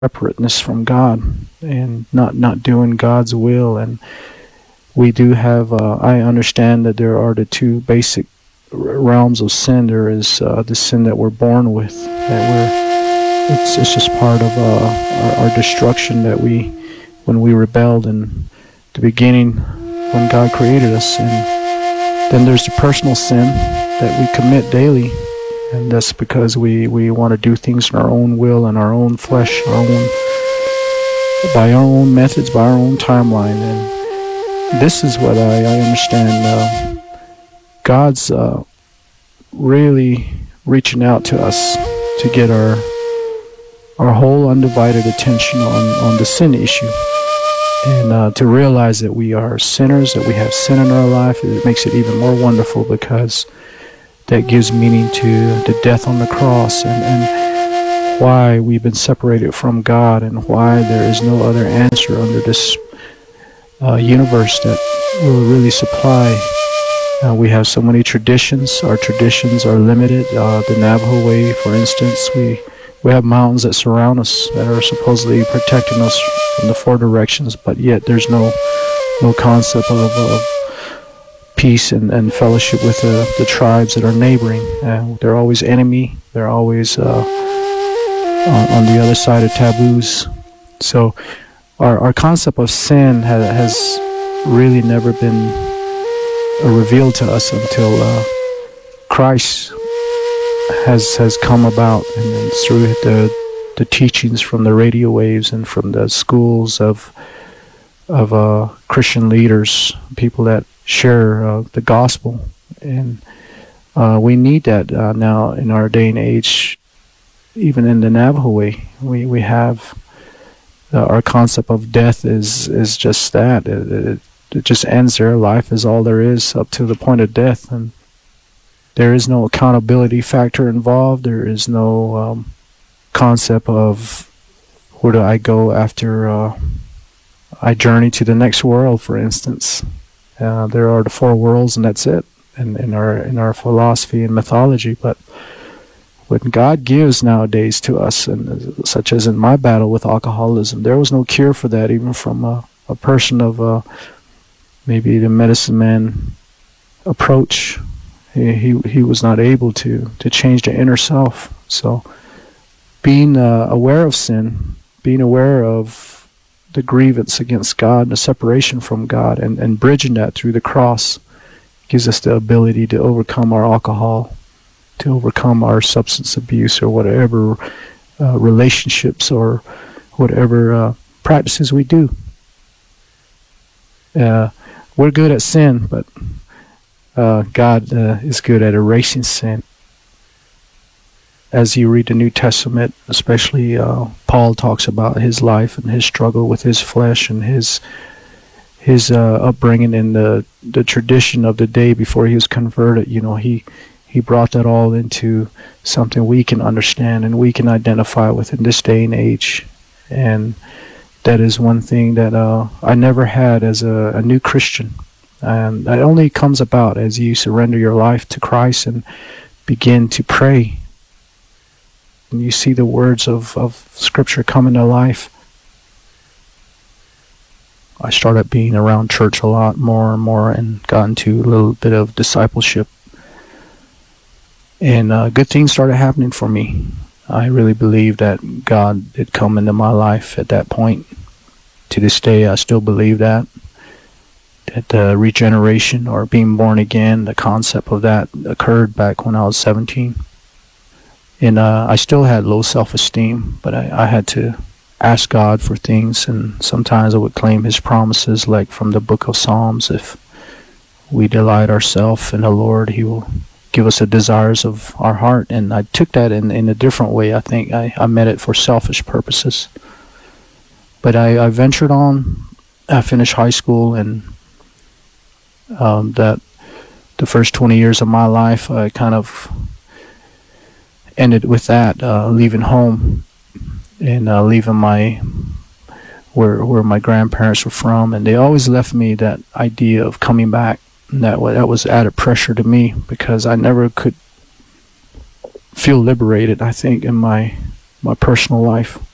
separateness from God and not doing God's will. And we do have, I understand that there are the two basic realms of sin. There is the sin that we're born with, it's just part of our destruction that when we rebelled in the beginning when God created us. And then there's the personal sin that we commit daily, and that's because we want to do things in our own will and our own flesh, by our own methods, by our own timeline. And this is what I understand. God's really reaching out to us to get our whole undivided attention on the sin issue, and to realize that we are sinners, that we have sin in our life. It makes it even more wonderful, because that gives meaning to the death on the cross, and why we've been separated from God, and why there is no other answer under this universe that will really supply. We have so many traditions. Our traditions are limited. The Navajo Way, for instance, we have mountains that surround us that are supposedly protecting us from the four directions, but yet there's no concept of peace and fellowship with the tribes that are neighboring. They're always enemy. They're always on the other side of taboos. So our concept of sin has really never been revealed to us until Christ has come about, and through the teachings from the radio waves and from the schools of Christian leaders, people that share the gospel. And we need that now in our day and age. Even in the Navajo Way, we have our concept of death is just that. It just ends there. Life is all there is up to the point of death, and there is no accountability factor involved. There is no concept of where do I go after I journey to the next world, for instance. There are the four worlds, and that's it in our philosophy and mythology. But what God gives nowadays to us, and such as in my battle with alcoholism, there was no cure for that, even from a person of maybe the medicine man approach. He was not able to change the inner self. So being aware of sin, being aware of the grievance against God, the separation from God, and bridging that through the cross, gives us the ability to overcome our alcohol, to overcome our substance abuse, or whatever relationships or whatever practices we do. We're good at sin, but God is good at erasing sin. As you read the New Testament, especially Paul talks about his life and his struggle with his flesh and his upbringing in the tradition of the day before he was converted. He brought that all into something we can understand and we can identify with in this day and age. And that is one thing that I never had as a new Christian. And that only comes about as you surrender your life to Christ and begin to pray. And you see the words of Scripture come into life. I started being around church a lot more and more, and got into a little bit of discipleship. And good things started happening for me. I really believe that God had come into my life at that point. To this day, I still believe that regeneration or being born again, the concept of that occurred back when I was 17. And I still had low self-esteem, but I had to ask God for things, and sometimes I would claim His promises, like from the book of Psalms, if we delight ourselves in the Lord, He will give us the desires of our heart. And I took that in a different way. I think I meant it for selfish purposes. But I ventured on. I finished high school, and that the first 20 years of my life, I kind of ended with that, leaving home and leaving where my grandparents were from, and they always left me that idea of coming back. And that was added pressure to me, because I never could feel liberated, I think, in my personal life.